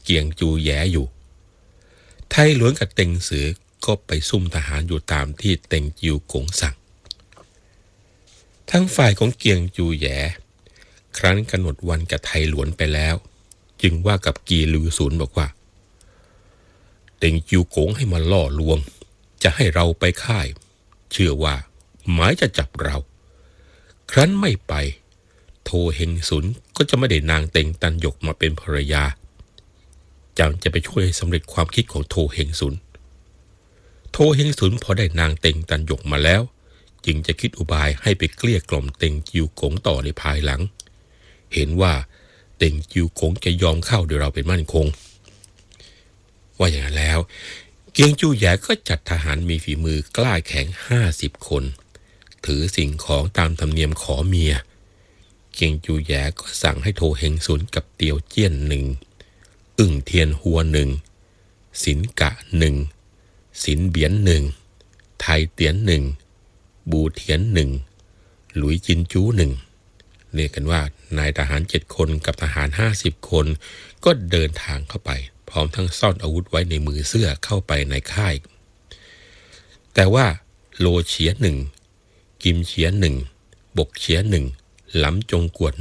กียงจูแยอยู่ไทหลวนกับเต็งสือก็ไปซุ่มทหารอยู่ตามที่เต็งจิวกงสั่งทั้งฝ่ายของเกียงจูแยครั้นกำหนดวันกับไทหลวนไปแล้วจึงว่ากับกีลือศูนย์บอกว่าเต็งจิวกงให้มาล่อลวงจะให้เราไปค่ายเชื่อว่าหมายจะจับเราครั้นไม่ไปโทเฮงสุนก็จะไม่ได้นางเต็งตันหยกมาเป็นภรรยาจังจะไปช่วยให้สำเร็จความคิดของโทเฮงสุนโทเฮงสุนพอได้นางเต็งตันหยกมาแล้วจึงจะคิดอุบายให้ไปเกลี้ยกล่อมเต็งจิวกงต่อในภายหลังเห็นว่าเต็งจิวกงจะยอมเข้าด้วยเราเป็นมั่นคงว่าอย่างนั้นแล้วเกียงจูแยก็จัดทหารมีฝีมือกล้าแข็ง50 คนถือสิ่งของตามธรรมเนียมขอเมียเกียงจูแยก็สั่งให้โทเฮงสุนกับเตียวเจี้ยน1อึ่งเทียนหัว1สินกะ1สินเบียน1ไทเตียน1บูเทียน1หลุยจินจู1เรียกกันว่านายทหาร7 คนกับทหาร50 คนก็เดินทางเข้าไปพร้อมทั้งซ่อนอาวุธไว้ในมือเสื้อเข้าไปในค่ายแต่ว่าโลเฉีย1กิมเฉีย1บกเฉีย1หลำจงกวด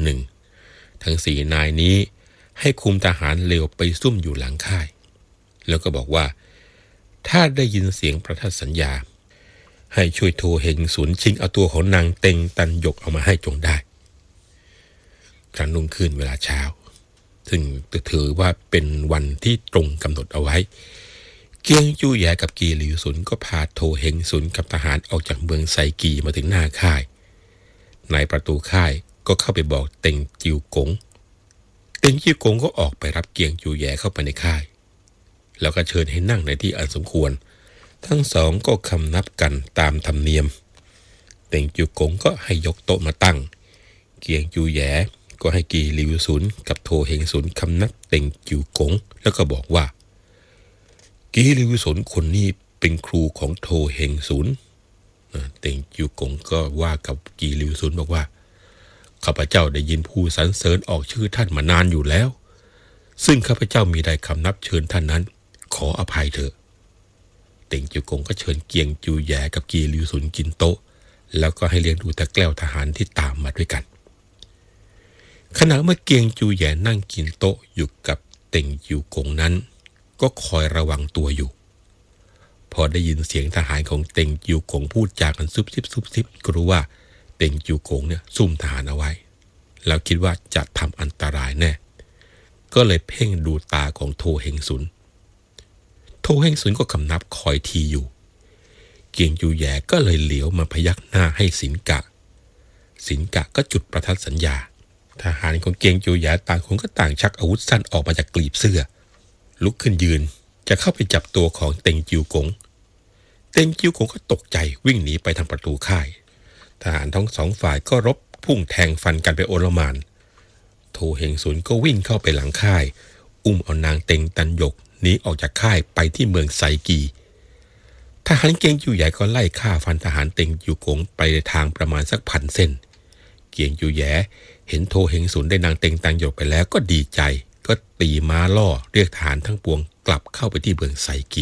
1ทั้ง4 นายนี้ให้คุมทหารเลวไปซุ่มอยู่หลังค่ายแล้วก็บอกว่าถ้าได้ยินเสียงประทัดสัญญาให้ช่วยโทเฮงสุนชิงเอาตัวของนางเต็งตันหยกเอามาให้จงได้ครั้นรุ่งขึ้นเวลาเช้าซึ่งถือว่าเป็นวันที่ตรงกำหนดเอาไว้เกียงจูแยกับกีหลิวสุนก็พาโทเฮงสุนกับทหารออกจากเมืองไซกีมาถึงหน้าค่ายในประตูค่ายก็เข้าไปบอกเต็งจิวกงเต็งจิวกงก็ออกไปรับเกียงจูแยเข้าไปในค่ายแล้วก็เชิญให้นั่งในที่อันสมควรทั้งสองก็คำนับกันตามธรรมเนียมเต็งจิวกงก็ให้ยกโต๊ะมาตั้งเกียงจูแยก็ให้กีหลิวสุนกับโทเฮงสุนคำนับเต็งจิวกงแล้วก็บอกว่ากีหลิวสุนคนนี้เป็นครูของโทเฮงสุนเต็งจิวกงก็ว่ากับกีหลิวสุนบอกว่าข้าพเจ้าได้ยินผู้สรรเสริญออกชื่อท่านมานานอยู่แล้วซึ่งข้าพเจ้ามีได้คำนับเชิญท่านนั้นขออภัยเถอะเต็งจิวกงก็เชิญเกียงจูแยกับกีหลิวสุนกินโต๊ะแล้วก็ให้เลี้ยงดูตะแกล้วทหารที่ตามมาด้วยกันขณะเมื่อเกียงจูแยนั่งกินโต๊ะอยู่กับเต็งจิวกงนั้นก็คอยระวังตัวอยู่พอได้ยินเสียงทหารของเต็งจิวกงพูดจากันซุบซิบก็รู้ว่าเต็งจิวกงเนี่ยซุ่มทหารเอาไว้แล้วคิดว่าจะทำอันตรายแน่ก็เลยเพ่งดูตาของโทเฮงสุนโทเฮงสุนก็คำนับคอยทีอยู่เกียงจูแยก็เลยเหลียวมาพยักหน้าให้สินกะก็จุดประทัดสัญญาทหารของเกียงจูแยต่างคนก็ต่างชักอาวุธสั้นออกมาจากกลีบเสื้อลุกขึ้นยืนจะเข้าไปจับตัวของเต็งจิวกงก็ตกใจวิ่งหนีไปทางประตูค่ายทหารทั้งสองฝ่ายก็รบพุ่งแทงฟันกันไปโอลหม่านโทเฮงสุนก็วิ่งเข้าไปหลังค่ายอุ้มเอานางเต็งตันหยกหนีออกจากค่ายไปที่เมืองไซกีทหารเกียงจูแยก็ไล่ฆ่าฟันทหารเต็งจิวกงไปในทางประมาณสัก1,000 เส้นเกียงจูแยเห็นโทเฮงสุนได้นางเต็งตันหยกไปแล้วก็ดีใจก็ตีม้าล่อเรียกทหารทั้งปวงกลับเข้าไปที่เมืองไซกี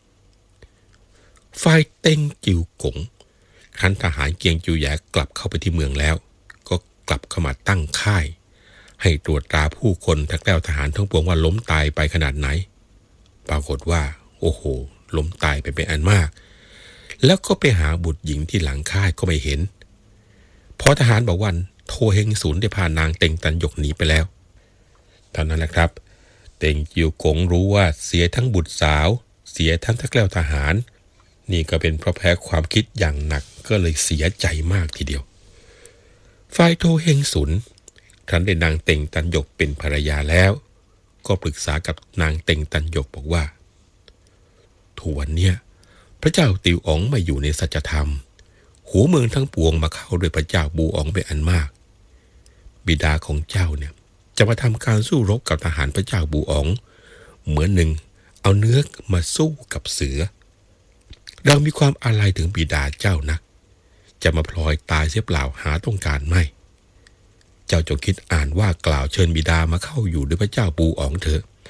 ฝ่ายเต็งจิวกงครั้นทหารเกียงจูแยกลับเข้าไปที่เมืองแล้วก็กลับเข้ามาตั้งค่ายให้ตรวจตราผู้คนทั้งแล้วทหารทั้งปวงว่าล้มตายไปขนาดไหนปรากฏว่าโอ้โหล้มตายไปเป็นอันมากแล้วก็ไปหาบุตรหญิงที่หลังค่ายก็ไม่เห็นพอทหารบอกว่าโทเฮงสุนได้พานางเต็งตันหยกหนีไปแล้วเท่านั้นแหละครับเต็งจิวกงรู้ว่าเสียทั้งบุตรสาวเสียทั้งทักแล้วทหารนี่ก็เป็นเพราะแพ้ความคิดอย่างหนักก็เลยเสียใจมากทีเดียวฝ่ายโทเฮงสุนครั้นได้นางเต็งตันหยกเป็นภรรยาแล้วก็ปรึกษากับนางเต็งตันหยกบอกว่าทุกวันเนี้ยพระเจ้าติวอ๋องมาอยู่ในสัจธรรมหัวเมืองทั้งปวงมาเข้าด้วยพระเจ้าบูอ๋องเป็นอันมากบิดาของเจ้าเนี่ยจะมาทำการสู้รบกับทหารพระเจ้าบูอ๋องเหมือนหนึ่งเอาเนื้อมาสู้กับเสือเรามีความอาลัยถึงบิดาเจ้านักจะมาพลอยตายเสียเปล่าหาต้องการไม่เจ้าจงคิดอ่านว่ากล่าวเชิญบิดามาเข้าอยู่ด้วยพระเจ้าบูอ๋องเถอะ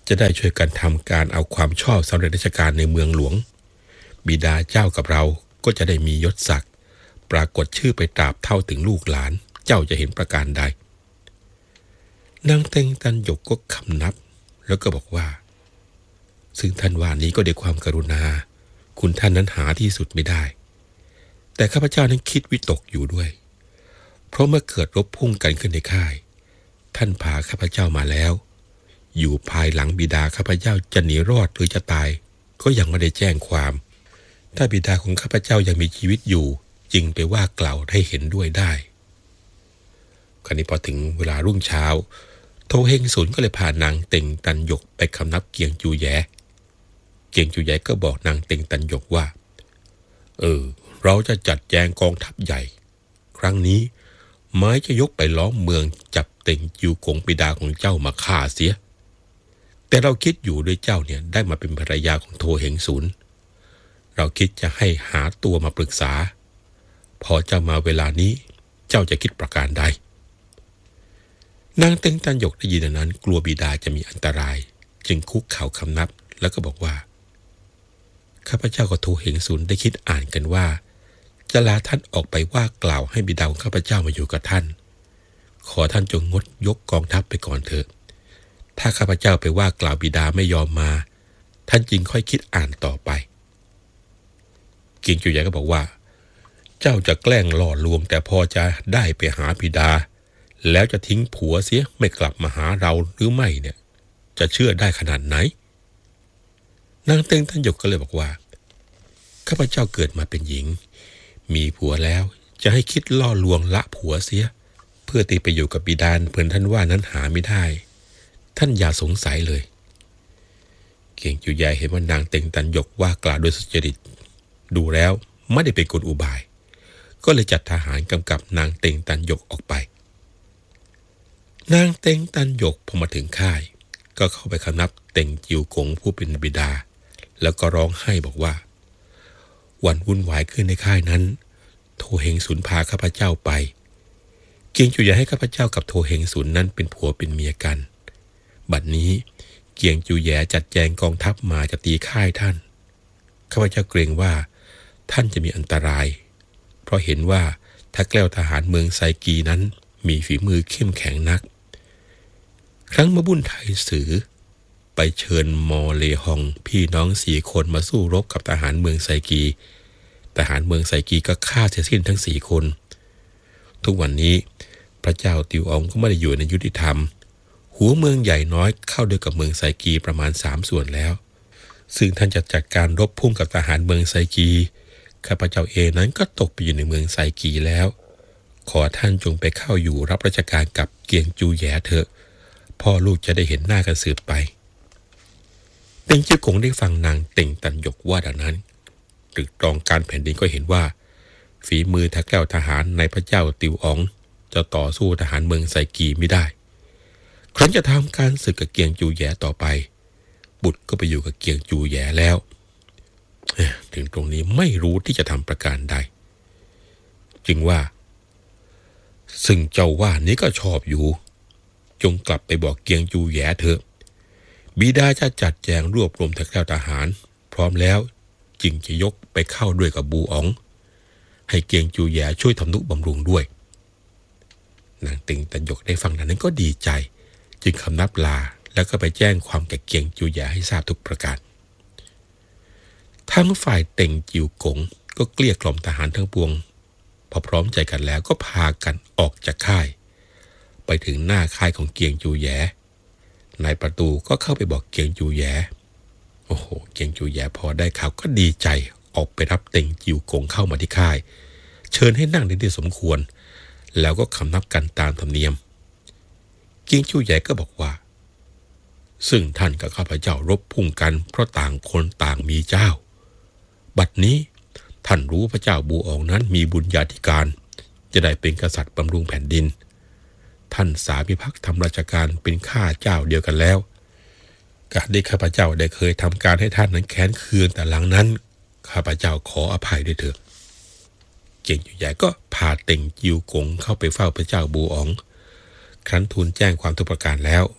จะได้ช่วยกันทำการเอาความชอบสำเร็จราชการในเมืองหลวงบิดาเจ้ากับเราก็จะได้มียศศักดิ์ปรากฏชื่อไปตราบเท่าถึงลูกหลานเจ้าจะเห็นประการใดนางเต็งตันหยกก็คำนับแล้วก็บอกว่าซึ่งท่านว่านี้ก็ด้วยความกรุณาคุณท่านนั้นหาที่สุดไม่ได้แต่ข้าพเจ้านั้นคิดวิตกอยู่ด้วยเพราะเมื่อเกิดรบพุ่งกันขึ้นในค่ายท่านพาข้าพเจ้ามาแล้วอยู่ภายหลังบิดาข้าพเจ้าจะหนีรอดหรือจะตายก็ยังไม่ได้แจ้งความถ้าบิดาของข้าพเจ้ายังมีชีวิตอยู่จึงไปว่ากล่าวให้เห็นด้วยได้คราวนี้พอถึงเวลารุ่งเช้าโทเฮงสุนก็เลยพานางเต็งตันหยกไปคำนับเกียงจูแยเกียงจูแยก็บอกนางเต็งตันหยกว่าเราจะจัดแจงกองทัพใหญ่ครั้งนี้ไม้จะยกไปล้อมเมืองจับเต็งจิวกงบิดาของเจ้ามาฆ่าเสียแต่เราคิดอยู่ด้วยเจ้าเนี่ยได้มาเป็นภรรยาของโทเฮงสุนเราคิดจะให้หาตัวมาปรึกษาพอเจ้ามาเวลานี้เจ้าจะคิดประการใดนางเต็งตันหยกได้ยินดังนั้นกลัวบิดาจะมีอันตรายจึงคุกเข่าคำนับแล้วก็บอกว่าข้าพเจ้ากับโทเฮงสุนได้คิดอ่านกันว่าจะลาท่านออกไปว่ากล่าวให้บิดาของข้าพเจ้ามาอยู่กับท่านขอท่านจงงดยกกองทัพไปก่อนเถอะถ้าข้าพเจ้าไปว่ากล่าวบิดาไม่ยอมมาท่านจึงค่อยคิดอ่านต่อไปเกียงจูใหญ่ก็บอกว่าเจ้าจะแกล้งหล่อลวงแต่พอจะได้ไปหาบิดาแล้วจะทิ้งผัวเสียไม่กลับมาหาเราหรือไม่เนี่ยจะเชื่อได้ขนาดไหนนางเต็งตันหยกก็เลยบอกว่าข้าพเจ้าเกิดมาเป็นหญิงมีผัวแล้วจะให้คิดล่อลวงละผัวเสียเพื่อตีไปอยู่กับบิดาเพื่อนท่านว่านั้นหาไม่ได้ท่านอย่าสงสัยเลยเกียงจูใหญ่เห็นว่านางเต็งตันหยกว่ากล่าวโดยสุจริตดูแล้วไม่ได้เป็นกลอุบายก็เลยจัดทหารกำกับนางเต็งตันหยกออกไปนางเต็งตันหยกพอมาถึงค่ายก็เข้าไปคำนับเต็งจิวกงผู้เป็นบิดาแล้วก็ร้องไห้บอกว่าวันวุ่นวายขึ้นในค่ายนั้นโทเฮงสุนพาข้าพเจ้าไปเกียงจูใหญ่ให้ข้าพเจ้ากับโทเฮงสุนนั้นเป็นผัวเป็นเมียกันบัดนี้เกียงจูแยจัดแจงกองทัพมาจะตีค่ายท่านข้าพเจ้าเกรงว่าท่านจะมีอันตรายเพราะเห็นว่าถ้าแกล้วทหารเมืองไซกีนั้นมีฝีมือเข้มแข็งนักครั้งมาบุญไทยสือไปเชิญมอเลฮองพี่น้อง4 คนมาสู้รบกับทหารเมืองไซกีทหารเมืองไซกีก็ฆ่าเสียสิ้นทั้ง4 คนทุกวันนี้พระเจ้าติวอองก็ไม่ได้อยู่ในยุติธรรมหัวเมืองใหญ่น้อยเข้าด้วยกับเมืองไซกีประมาณ3 ส่วนแล้วซึ่งท่านจะจัดการรบพุ่งกับทหารเมืองไซกีข้าพเจ้าเองนั้นก็ตกไปอยู่ในเมืองไซกีแล้วขอท่านจงไปเข้าอยู่รับราชการกับเกียงจูแยเถอะพ่อลูกจะได้เห็นหน้ากันสืบไปเต็งจิ้วกงได้ฟังนางเต็งตันหยกว่าดังนั้นตรึกตรองการแผ่นดินก็เห็นว่าฝีมือทักแก้วทหารในพระเจ้าติวอองจะต่อสู้ทหารเมืองไซกีไม่ได้ครั้นจะทำการศึกกับเกียงจูแยต่อไปบุตรก็ไปอยู่กับเกียงจูแยแล้วถึงตรงนี้ไม่รู้ที่จะทำประการใดจึงว่าซึ่งเจ้าว่านี้ก็ชอบอยู่จงกลับไปบอกเกียงจูแยเถอะบิดาจะจัดแจงรวบรวมทักแก้วทหารพร้อมแล้วจึงจะยกไปเข้าด้วยกับบูอ๋องให้เกียงจูแยช่วยทำนุบำรุงด้วยนางเต็งตันหยกได้ฟังดังนั้นก็ดีใจจึงคำนับลาแล้วก็ไปแจ้งความแก่เกียงจูแยให้ทราบทุกประการทั้งฝ่ายเต็งจิวกงก็เกลี้ยกล่อมทหารทั้งปวงพอพร้อมใจกันแล้วก็พากันออกจากค่ายไปถึงหน้าค่ายของเกียงจูแยนายประตูก็เข้าไปบอกเกียงจูแยโอ้โหเกียงจูแยพอได้ข่าวก็ดีใจออกไปรับเต็งจิวกงเข้ามาที่ค่ายเชิญให้นั่งในที่สมควรแล้วก็คำนับกันตามธรรมเนียมเกียงจูแยก็บอกว่าซึ่งท่านกับข้าพเจ้ารบพุ่งกันเพราะต่างคนต่างมีเจ้าบัดนี้ท่านรู้พระเจ้าบูอ๋องนั้นมีบุญญาธิการจะได้เป็นกษัตริย์บำรุงแผ่นดินท่านสามิภักดิ์ทำราชการเป็นข้าเจ้าเดียวกันแล้วการที่ข้าพเจ้าได้เคยทำการให้ท่านนั้นแค้นเคืองแต่หลังนั้นข้าพเจ้าขออภัยด้วยเถิดเกียงจูแยก็พาเต็งจิวกงเข้าไปเฝ้าพระเจ้าบูอ๋องครั้นทูลแจ้งความทุกประการแล้วพ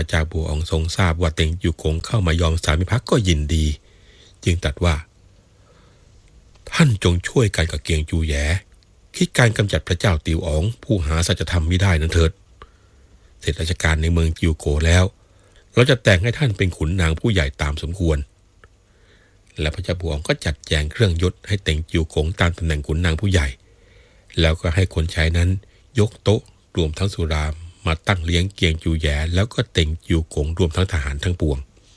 ระเจ้าบัวอองทรงทราบว่าเต็งจิวกงเข้ามายอมสามิภักดิ์ก็ยินดีจึงตรัสว่าท่านจงช่วยกันกับเกียงจูแยคิดการกำจัดพระเจ้าติวอ๋องผู้หาสัจธรรมมิได้นั้นเถิดเสร็จราชการในเมืองจิวโกแล้วเราจะแต่งให้ท่านเป็นขุนนางผู้ใหญ่ตามสมควรและพระเจ้าบัวอองก็จัดแจงเครื่องยศให้เต็งจิวกงตามตำแหน่งขุนนางผู้ใหญ่แล้วก็ให้คนใช้นั้นยกโต๊ะรวมทั้งสุรามาตั้งเลี้ยงเกียงจูแยแล้วก็เต็งจิวกงรวมทั้งทหารทั้งปวง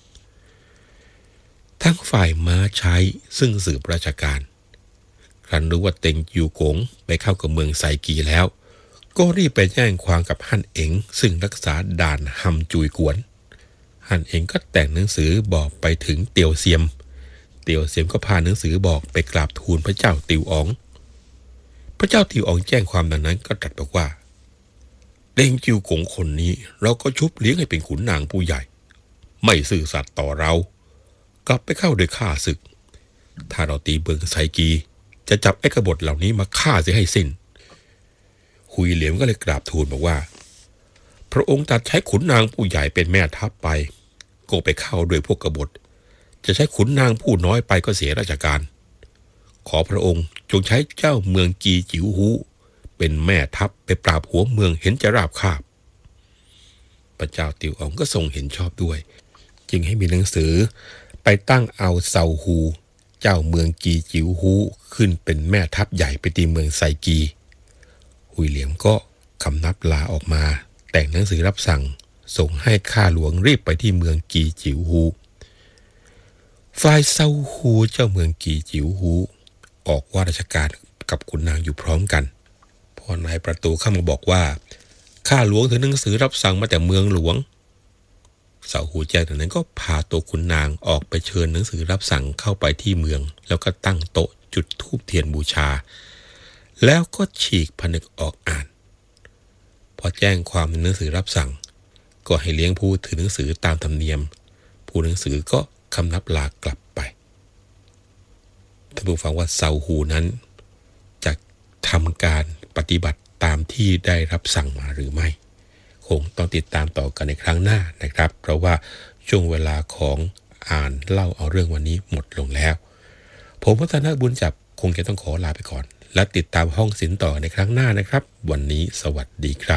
ทั้งฝ่ายม้าใช้ซึ่งสืบราชการครั้นรู้ว่าเต็งจิวกงไปเข้ากับเมืองไซกีแล้วก็รีบไปแจ้งความกับฮั่นเอ๋งซึ่งรักษาด่านฮัมจุยกวนฮั่นเอ๋งก็แต่งหนังสือบอกไปถึงเตียวเซียมก็พาหนังสือบอกไปกราบทูลพระเจ้าติวอ๋องพระเจ้าติวอ๋องแจ้งความดังนั้นก็ตรัสบอกว่าเต็งจิวกงคนนี้เราก็ชุบเลี้ยงให้เป็นขุนนางผู้ใหญ่ไม่ซื่อสัตย์ต่อเรากลับไปเข้าโดยฆ่าศึกถ้าเราตีเมืองไซกีจะจับไอ้กบฏเหล่านี้มาฆ่าเสียให้สิ้นหุยเหลียมก็เลยกราบทูลบอกว่าพระองค์ตัดใช้ขุนนางผู้ใหญ่เป็นแม่ทัพไปก็ไปเข้าโดยพวกกบฏจะใช้ขุนนางผู้น้อยไปก็เสียราชการขอพระองค์จงใช้เจ้าเมืองกีจิ๋วฮูเป็นแม่ทัพไปปราบหัวเมืองเห็นจะราบคาบพระเจ้าติวอ๋องก็ทรงเห็นชอบด้วยจึงให้มีหนังสือไปตั้งเอาเซาฮูเจ้าเมืองกีจิ๋วฮูขึ้นเป็นแม่ทัพใหญ่ไปตีเมืองไซกีหุยเหลียมก็คำนับลาออกมาแต่งหนังสือรับสั่งส่งให้ข้าหลวงรีบไปที่เมืองกีจิ๋วฮูฝ่ายเซาฮูเจ้าเมืองกีจิ๋วฮูออกว่าราชการกับขุนนางอยู่พร้อมกันพอนายประตูเข้ามาบอกว่าข้าหลวงถือหนังสือรับสั่งมาแต่เมืองหลวงเซาฮูแจ้งดังนั้นก็พาตัวขุนนางออกไปเชิญหนังสือรับสั่งเข้าไปที่เมืองแล้วก็ตั้งโต๊ะจุดธูปเทียนบูชาแล้วก็ฉีกผนึกออกอ่านพอแจ้งความในหนังสือรับสั่งก็ให้เลี้ยงผู้ถือหนังสือตามธรรมเนียมผู้หนังสือก็คำนับลากลับไปท่านผู้ฟังว่าเซาฮูนั้นจะทำการปฏิบัติตามที่ได้รับสั่งมาหรือไม่คงต้องติดตามต่อกันในครั้งหน้านะครับเพราะว่าช่วงเวลาของอ่านเล่าเอาเรื่องวันนี้หมดลงแล้วผมวัฒนบุญจับคงจะต้องขอลาไปก่อนและติดตามห้องศิลป์ต่อในครั้งหน้านะครับวันนี้สวัสดีครับ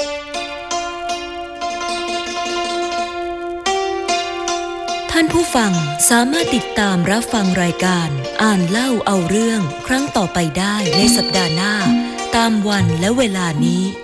ท่านผู้ฟังสามารถติดตามรับฟังรายการอ่านเล่าเอาเรื่องครั้งต่อไปได้ในสัปดาห์หน้าตามวันและเวลานี้